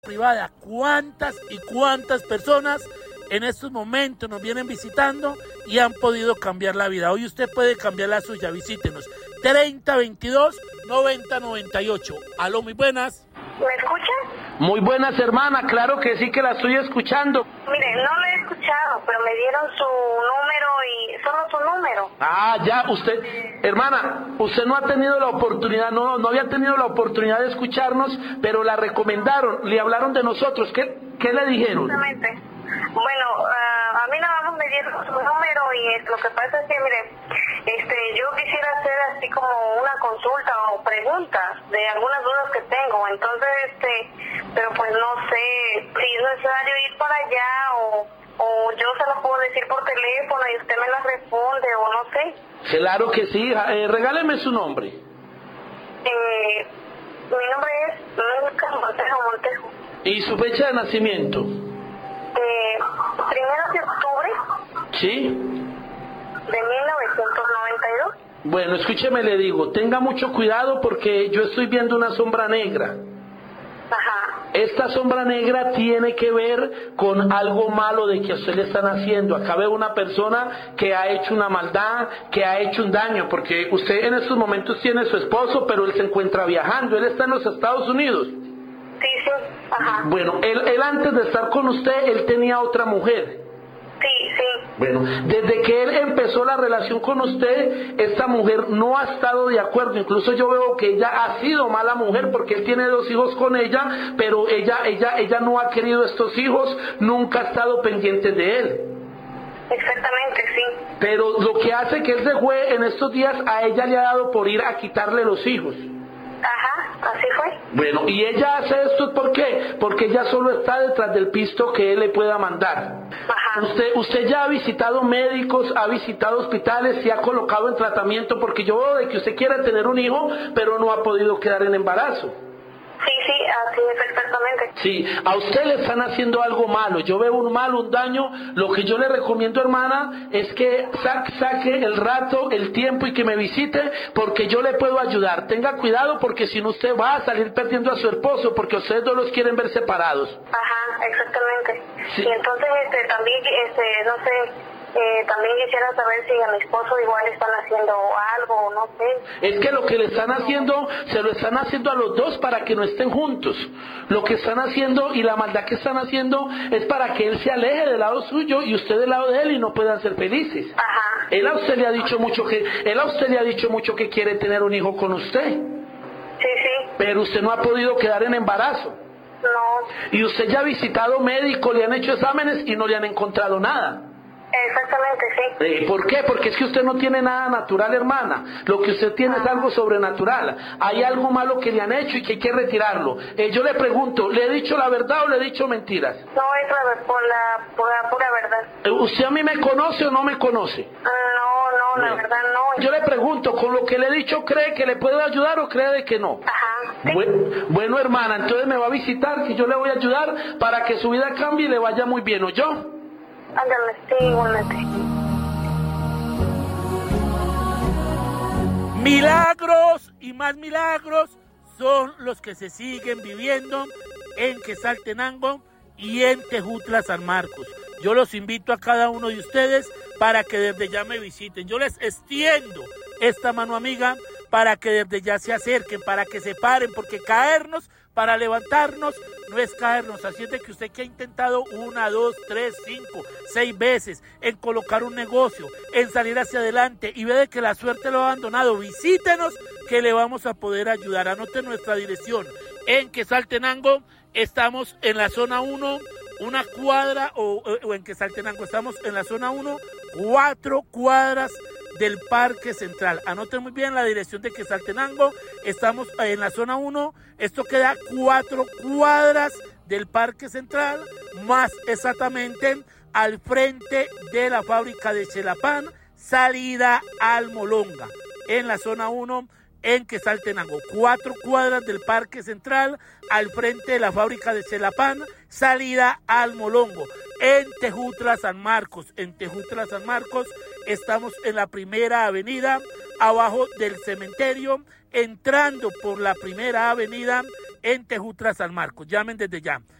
privada, cuántas y cuántas personas en estos momentos nos vienen visitando y han podido cambiar la vida. Hoy usted puede cambiar la suya, visítenos. 3022-9098. Aló, muy buenas. ¿Me escuchan? Muy buenas, hermana, claro que sí que la estoy escuchando. Mire, no lo he escuchado, pero me dieron su número y solo su número. Ah, ya, usted, hermana, usted no ha tenido la oportunidad, no había tenido la oportunidad de escucharnos, pero la recomendaron, le hablaron de nosotros, ¿qué le dijeron? Exactamente. Bueno, a mí nada más me dieron su número y lo que pasa es que, mire, yo quisiera hacer así como una consulta o preguntas de algunas dudas que tengo, entonces, pero pues no sé si es necesario ir para allá o yo se lo puedo decir por teléfono y usted me las responde o no sé. Claro que sí, hija. Regáleme su nombre. Mi nombre es Milka Montejo. ¿Y su fecha de nacimiento? 1 de octubre. ¿Sí? De 1992. Bueno, escúcheme, le digo, tenga mucho cuidado porque yo estoy viendo una sombra negra. Ajá. Esta sombra negra tiene que ver con algo malo de que a usted le están haciendo. Acá veo una persona que ha hecho una maldad, que ha hecho un daño, porque usted en estos momentos tiene su esposo, pero él se encuentra viajando, él está en los Estados Unidos. Sí, ajá. Bueno, él antes de estar con usted, él tenía otra mujer. Sí. Bueno, desde que él empezó la relación con usted, esta mujer no ha estado de acuerdo. Incluso yo veo que ella ha sido mala mujer porque él tiene 2 hijos con ella, pero ella no ha querido estos hijos, nunca ha estado pendiente de él. Exactamente, sí. Pero lo que hace que él se fue en estos días, a ella le ha dado por ir a quitarle los hijos. Ajá, así fue. Bueno, y ella hace esto ¿por qué? Porque ella solo está detrás del pisto que él le pueda mandar. Ajá. Usted ya ha visitado médicos, ha visitado hospitales, se ha colocado en tratamiento, porque yo veo de que usted quiere tener un hijo, pero no ha podido quedar en embarazo. Sí, así es exactamente. Sí, a usted le están haciendo algo malo, yo veo un mal, un daño. Lo que yo le recomiendo, hermana, es que saque el rato, el tiempo y que me visite, porque yo le puedo ayudar. Tenga cuidado porque si no usted va a salir perdiendo a su esposo, porque ustedes dos los quieren ver separados. Ajá, exactamente. Sí. Y entonces también, no sé, también quisiera saber si a mi esposo igual le están haciendo algo, no sé. Es que lo que le están haciendo, se lo están haciendo a los dos para que no estén juntos. Lo que están haciendo y la maldad que están haciendo es para que él se aleje del lado suyo y usted del lado de él y no puedan ser felices. Ajá. Él a usted le ha dicho mucho que quiere tener un hijo con usted. Sí. Pero usted no ha podido quedar en embarazo. No. Y usted ya ha visitado médicos, le han hecho exámenes y no le han encontrado nada. Exactamente, sí. ¿Por qué? Porque es que usted no tiene nada natural, hermana. Lo que usted tiene es algo sobrenatural. Hay algo malo que le han hecho y que hay que retirarlo. Yo le pregunto, ¿le he dicho la verdad o le he dicho mentiras? No, es por la pura verdad. ¿Usted a mí me conoce o no me conoce? No, la verdad no. Yo le pregunto, ¿con lo que le he dicho cree que le puedo ayudar o cree de que no? Ajá. Sí. Bueno, hermana, entonces me va a visitar, que yo le voy a ayudar para que su vida cambie y le vaya muy bien, ¿oyó? Ándale, sí, igualmente. Milagros y más milagros son los que se siguen viviendo en Quetzaltenango y en Tejutla, San Marcos. Yo los invito a cada uno de ustedes para que desde ya me visiten. Yo les extiendo esta mano amiga para que desde ya se acerquen, para que se paren, porque caernos para levantarnos no es caernos. Así es de que usted que ha intentado 1, 2, 3, 5, 6 veces en colocar un negocio, en salir hacia adelante y ve de que la suerte lo ha abandonado, visítenos que le vamos a poder ayudar. Anote nuestra dirección en Quetzaltenango. Estamos en la zona 1, una cuadra, o en Quetzaltenango estamos en la zona 1, 4 cuadras del Parque Central. Anoten muy bien la dirección de Quetzaltenango. Estamos en la zona 1. Esto queda 4 cuadras del Parque Central, más exactamente al frente de la fábrica de Xelapán, salida al Molonga. En la zona 1, en Quetzaltenango, 4 cuadras del Parque Central, al frente de la fábrica de Xelapán, salida al Molongo. En Tejutla, San Marcos, estamos en la primera avenida, abajo del cementerio, entrando por la primera avenida, en Tejutla, San Marcos. Llamen desde ya.